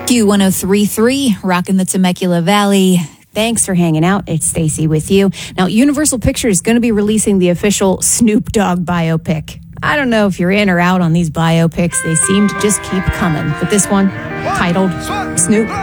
Q103.3, rocking the Temecula Valley. Thanks for hanging out. It's Stacy with you. Now, Universal Pictures is going to be releasing the official Snoop Dogg biopic. I don't know if you're in or out on these biopics. They seem to just keep coming. But this one, titled Snoop